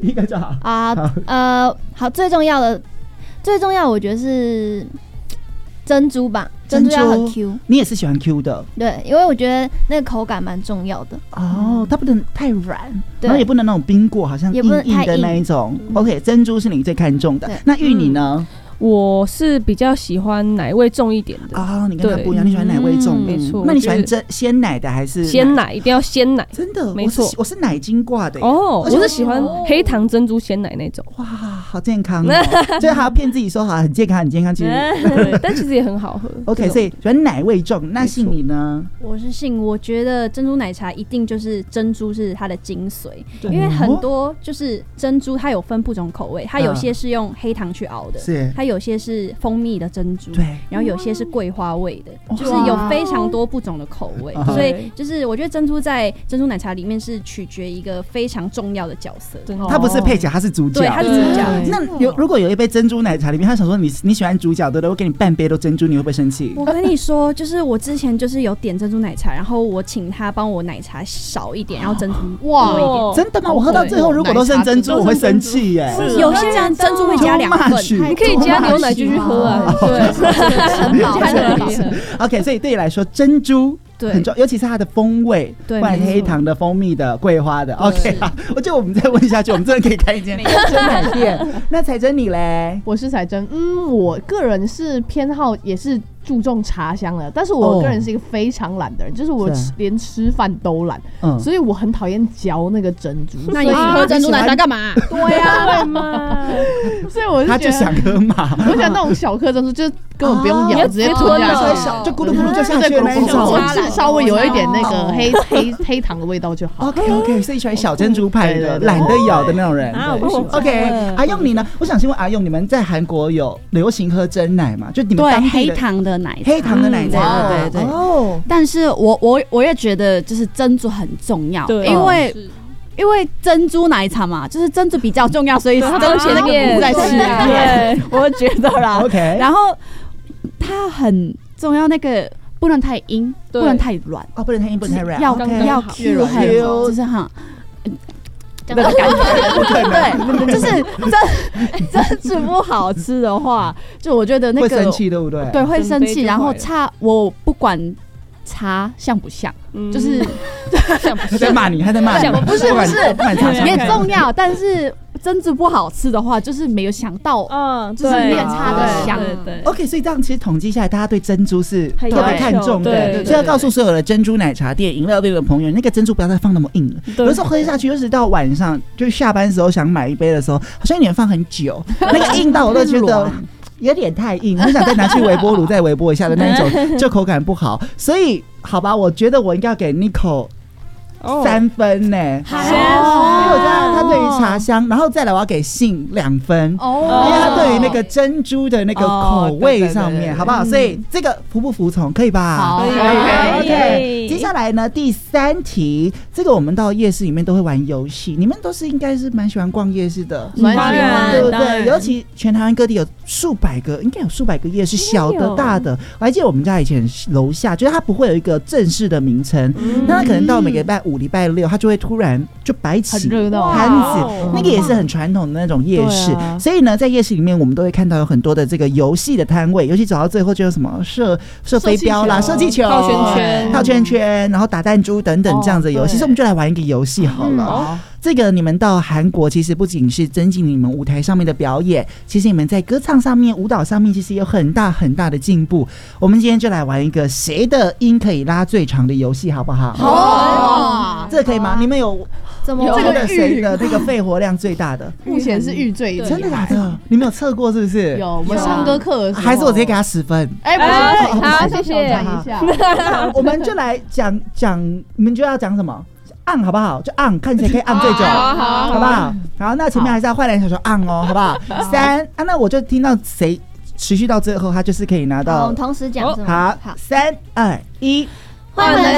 一个就好好，最重要的，我觉得是珍珠吧，珍珠要很 Q。 你也是喜欢 Q 的？ 对，因为我觉得那个口感蛮重要的。 它不能太软，然后也不能那种冰过，好像硬硬的那一种。OK， 珍珠是你最看重的。那玉你呢？ 我是比较喜欢奶味重一点的你跟他不一样，你喜欢奶味重， 没错。 那你喜欢鲜奶的还是鲜奶？一定要鲜奶， 真的， 没错。 我是奶精挂的我是喜欢黑糖珍珠鲜奶那种。 哇，好健康哦！就还要骗自己说好很健康，很健康，其实对，但其实也很好喝。 OK， 所以喜欢奶味重。那信你呢？ 我是信，我觉得珍珠奶茶一定就是珍珠是它的精髓，因为很多就是珍珠它有分不同口味，它有些是用黑糖去熬的， 是它有些是蜂蜜的珍珠， 对， 然后有些是桂花味的，就是有非常多不同的口味，所以就是我觉得珍珠在珍珠奶茶里面是取决一个非常重要的角色， 它不是配角，它是主角， 对，它是主角。 那如果有一杯珍珠奶茶里面，他想说你喜欢主角，对不对？我给你半杯都珍珠，你会不会生气？ 我跟你说，就是我之前就是有点珍珠奶茶，然后我请他帮我奶茶少一点，然后珍珠多一点。 真的吗？我喝到最后如果都剩珍珠，我会生气耶。 有些人珍珠会加2份， 你可以加牛奶继续喝啊。 对 ，OK， 所以对你来说，珍珠很重要，尤其是它的风味，不管黑糖的、蜂蜜的、桂花的。OK， 好，我觉得我们再问下去，我们真的可以开一间珍奶店。那彩珍你嘞？ 我是彩珍，我个人是偏好也是注重茶香的，但是我个人是一个非常懒的人，就是我连吃饭都懒，所以我很讨厌嚼那个珍珠。 那你喝珍珠奶茶干嘛？ 对呀，嘛，所以我他就想喝嘛。 我想那种小颗珍珠，就根本不用咬，直接吞下去， 就咕噜咕噜就下去的那一种， 稍微有一点那个黑糖的味道就好。 OK， 所以喜欢小珍珠派的，懒得咬的那种人。OK， 阿用你呢？我想请问阿用，你们在韩国有流行喝珍奶吗？就你们当地黑糖的奶茶， 黑糖的奶茶， 对。但是我也觉得就是珍珠很重要，因为珍珠奶茶嘛，就是珍珠比较重要，所以珍珠那个不在前面，我觉得啦。 OK， 然后它很重要，那个不能太硬，不能太软， 不能太硬，不能太软， 要 Q 很，就是哈。 这个感觉对，就是珍珠不好吃的话，就我觉得那个会生气，对不对？ 对，会生气。然后我不管茶像不像，就是他在骂你， 不是也重要，但是珍珠不好吃的话，就是没有想到，就是面茶的香。 OK， 所以这样其实统计下来，大家对珍珠是特别看重的，所以要告诉所有的珍珠奶茶店、饮料店的朋友，那个珍珠不要再放那么硬了。有的时候喝下去，尤其到晚上，就下班时候想买一杯的时候，好像有点放很久，那个硬到我都觉得有点太硬，我想再拿去微波炉再微波一下的那一种，就口感不好。所以好吧，我觉得我应该要给 Nico 3分呢，因为我觉得他对于茶香，然后再来我要给信2分，因为他对于那个珍珠的那个口味上面，好不好？所以这个服不服从？可以吧？ 好，可以。OK， 接下来呢，第3题，这个我们到夜市里面都会玩游戏，你们都是应该是蛮喜欢逛夜市的， 蛮喜欢， 对不对？尤其全台湾各地有数百个，应该有数百个夜市，小的大的。我还记得我们家以前楼下，就是它不会有一个正式的名称，那它可能到每个礼拜5、礼拜6，它就会突然就摆起摊子，那个也是很传统的那种夜市。所以呢，在夜市里面，我们都会看到有很多的这个游戏的摊位，尤其走到最后就有什么射飞镖啦、射气球、套圈圈，然后打弹珠等等这样子的游戏。所以我们就来玩一个游戏好了。这个你们到韩国其实不仅是增进你们舞台上面的表演，其实你们在歌唱上面、舞蹈上面其实有很大很大的进步。我们今天就来玩一个谁的音可以拉最长的游戏，好不好？好，这可以吗？你们有这个谁的那个肺活量最大的？ 目前是玉最真的假的？你们有测过是不是？ 有，我们唱歌课的时候， 还是我直接给他10分？ 好，谢谢。 我们就来讲，你们就要讲什么？按好不好？就按，看谁可以按最久，好不好？好，那前面还是要换2小手按哦，好不好？3啊，那我就听到谁持续到最后，他就是可以拿到。 同时讲是吗？ 好，3、2、1， 换人。